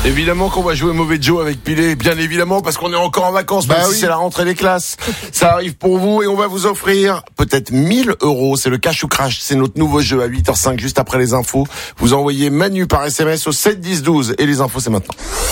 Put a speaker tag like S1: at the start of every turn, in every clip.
S1: Évidemment qu'on va jouer Mauvais Joe avec Pilé, bien évidemment, parce qu'on est encore en vacances, même si c'est la rentrée des classes. Ça arrive pour vous et on va vous offrir peut-être 1 000 €. C'est le Cash ou Crash, c'est notre nouveau jeu à 8h05, juste après les infos. Vous envoyez Manu par SMS au 7 10 12 et les infos c'est maintenant.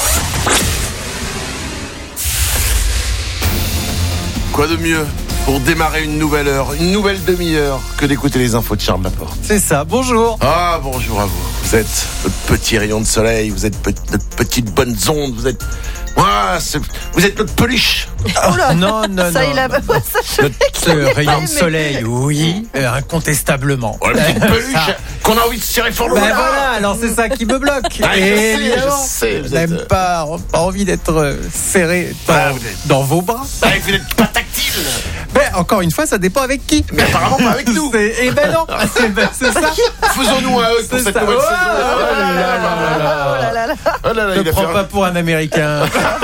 S1: Quoi de mieux pour démarrer une nouvelle heure, une nouvelle demi-heure que d'écouter les infos de Charles Laporte.
S2: C'est ça, bonjour.
S1: Ah, bonjour à vous. Vous êtes notre petit rayon de soleil, vous êtes notre petite bonne onde, vous êtes... vous êtes notre peluche.
S2: Oh là, non.
S3: Ça, il a ça,
S2: Notre rayon de soleil, oui, incontestablement.
S1: Oh, la petite peluche qu'on a envie de serrer fort le
S2: voilà, alors c'est ça qui me bloque.
S1: Et
S2: évidemment,
S1: je sais,
S2: n'aime pas envie d'être serré dans vos bras.
S1: Vous n'êtes pas tactile.
S2: Mais encore une fois, ça dépend avec qui.
S1: Mais apparemment pas avec nous.
S2: Eh ben non, c'est ça.
S1: Faisons-nous un hug pour cette nouvelle saison.
S2: Ne me prends pas pour un Américain.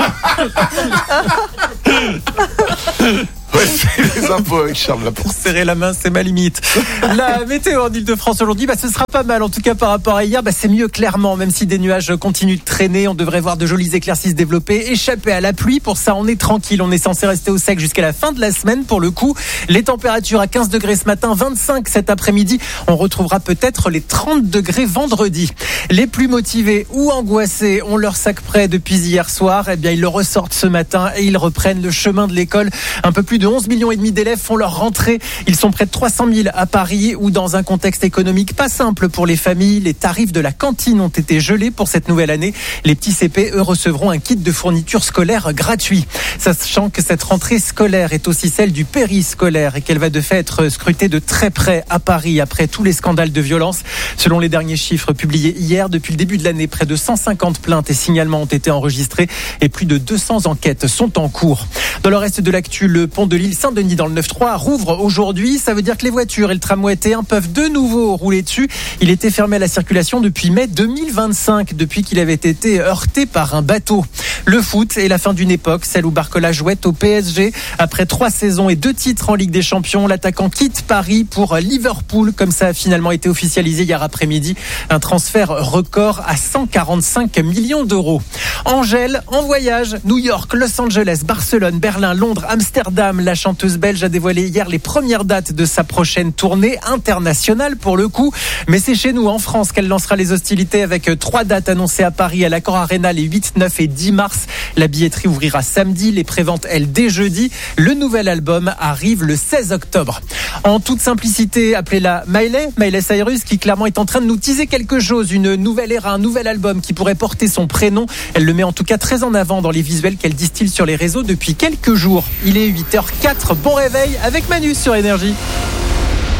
S1: Ouais, c'est les infos avec Charles Laporte.
S2: Pour serrer la main, c'est ma limite. La météo en Ile-de-France aujourd'hui, ce sera pas mal. En tout cas, par rapport à hier, c'est mieux clairement. Même si des nuages continuent de traîner, on devrait voir de jolies éclaircies se développer, échapper à la pluie. Pour ça, on est tranquille. On est censé rester au sec jusqu'à la fin de la semaine. Pour le coup, les températures à 15 degrés ce matin, 25 cet après-midi. On retrouvera peut-être les 30 degrés vendredi. Les plus motivés ou angoissés ont leur sac prêt depuis hier soir. Eh bien, ils le ressortent ce matin et ils reprennent le chemin de l'école. Un peu plus de 11,5 millions d'élèves font leur rentrée. Ils sont près de 300 000 à Paris, où dans un contexte économique pas simple pour les familles, les tarifs de la cantine ont été gelés pour cette nouvelle année. Les petits CP, eux, recevront un kit de fourniture scolaire gratuit. Sachant que cette rentrée scolaire est aussi celle du périscolaire et qu'elle va de fait être scrutée de très près à Paris après tous les scandales de violence. Selon les derniers chiffres publiés hier, depuis le début de l'année, près de 150 plaintes et signalements ont été enregistrés et plus de 200 enquêtes sont en cours. Dans le reste de l'actu, le pont de l'île Saint-Denis dans le 9-3 rouvre aujourd'hui. Ça veut dire que les voitures et le tramway T1 peuvent de nouveau rouler dessus. Il était fermé à la circulation depuis mai 2025, depuis qu'il avait été heurté par un bateau. Le foot est la fin d'une époque, celle où Barcola jouait au PSG. Après 3 saisons et 2 titres en Ligue des Champions, l'attaquant quitte Paris pour Liverpool, comme ça a finalement été officialisé hier après-midi. Un transfert record à 145 millions d'euros. Angèle en voyage, New York, Los Angeles, Barcelone, Berlin, Londres, Amsterdam. La chanteuse belge a dévoilé hier les premières dates de sa prochaine tournée internationale pour le coup. Mais c'est chez nous, en France, qu'elle lancera les hostilités avec 3 dates annoncées à Paris, à l'Accor Arena les 8, 9 et 10 mars. La billetterie ouvrira samedi, les préventes, elles, dès jeudi. Le nouvel album arrive le 16 octobre. En toute simplicité, appelez-la Miley Cyrus, qui clairement est en train de nous teaser quelque chose, une nouvelle ère, un nouvel album qui pourrait porter son prénom. Elle le met en tout cas très en avant dans les visuels qu'elle distille sur les réseaux depuis quelques jours. Il est 8h04, bon réveil avec Manu sur Énergie.